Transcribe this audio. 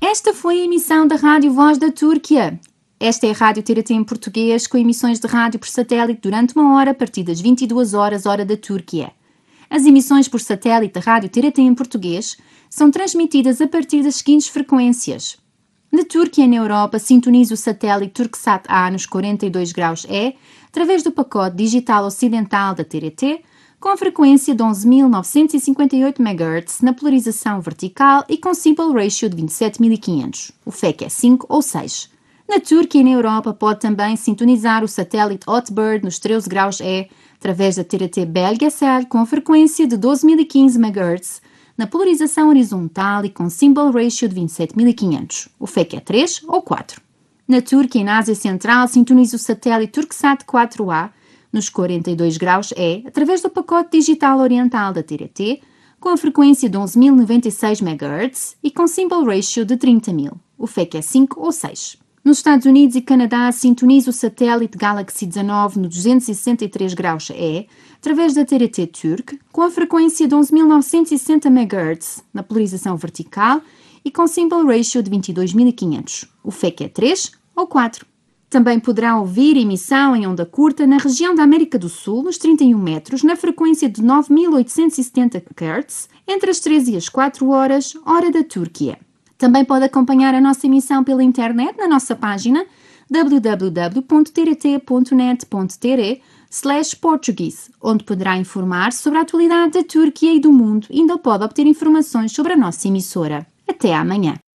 Esta foi a emissão da Rádio Voz da Turquia. Esta é a Rádio TRT em português, com emissões de rádio por satélite durante 1 hora a partir das 22 horas, hora da Turquia. As emissões por satélite da Rádio TRT em português são transmitidas a partir das seguintes frequências. Na Turquia e na Europa, sintonize o satélite Turksat-A nos 42 graus E, através do pacote digital ocidental da TRT, com a frequência de 11.958 MHz na polarização vertical e com Simple Ratio de 27.500. O FEC é 5 ou 6. Na Turquia e na Europa, pode também sintonizar o satélite Hotbird nos 13 graus E, através da TRT Belgesel, com a frequência de 12.015 MHz, na polarização horizontal e com Symbol Ratio de 27.500. O FEC é 3 ou 4. Na Turquia e na Ásia Central, sintoniza o satélite Turksat 4A nos 42 graus E, através do pacote digital oriental da TRT, com a frequência de 11.096 MHz e com Symbol Ratio de 30.000. O FEC é 5 ou 6. Nos Estados Unidos e Canadá, sintoniza o satélite Galaxy 19 no 263 graus E, através da TRT Turk, com a frequência de 11.960 MHz na polarização vertical e com Symbol Ratio de 22.500. O FEC é 3 ou 4. Também poderá ouvir a emissão em onda curta na região da América do Sul, nos 31 metros, na frequência de 9.870 Hz, entre as 13 e as 4 horas, hora da Turquia. Também pode acompanhar a nossa emissão pela internet na nossa página www.trt.net.tr/portuguese, onde poderá informar sobre a atualidade da Turquia e do mundo e ainda pode obter informações sobre a nossa emissora. Até amanhã!